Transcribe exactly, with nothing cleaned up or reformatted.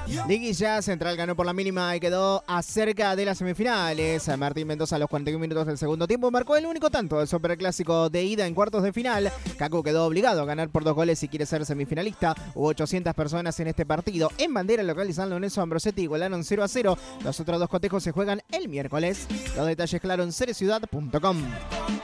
Liguilla, Central ganó por la mínima y quedó acerca de las semifinales. Martín Mendoza a los cuarenta y un minutos del segundo tiempo marcó el único tanto del superclásico de ida en cuartos de final. Kaku quedó obligado a ganar por dos goles si quiere ser semifinalista. Hubo ochocientas personas en este partido. En bandera local, San Lorenzo Ambrosetti igualaron cero a cero. Los otros dos cotejos se juegan el miércoles. Los detalles claro en cereciudad punto com.